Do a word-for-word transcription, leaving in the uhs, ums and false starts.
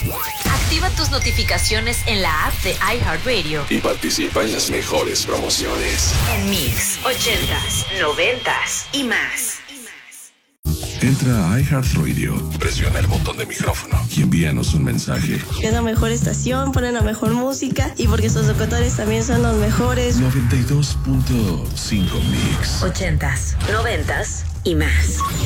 Activa tus notificaciones en la app de iHeartRadio y participa en las mejores promociones. En Mix, ochentas, noventas y más. Entra a iHeartRadio, presiona el botón de micrófono y envíanos un mensaje. Es la mejor estación, ponen la mejor música y porque sus locutores también son los mejores. noventa y dos punto cinco Mix. Ochentas, noventas y más.